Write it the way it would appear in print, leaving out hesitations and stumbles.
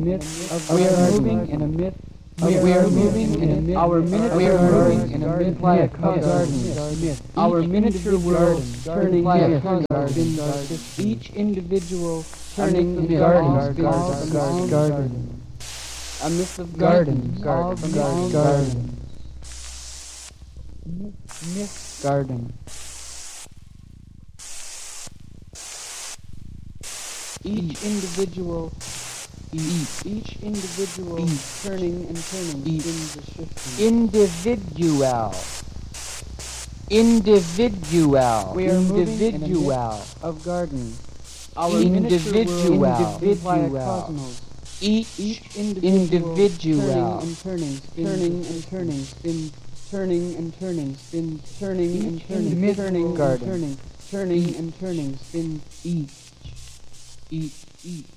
midst of We are garden. moving in a midst. We are moving in a midst. Our miniature We are moving garden in a started midst by a of garden. garden. Our Each miniature individual world turning by a in garden. each individual turning in garden. garden. A mist of Garden. garden. Myth garden. Each individual turning and turning spins a shifting. Individual. We are moving in a Individual. midst of garden. Our Individual. cosmos. Each individual turning and turning spins, turning and turning spins, turning and turning, Myth turning and garden. turning, turning and turning spins. Each.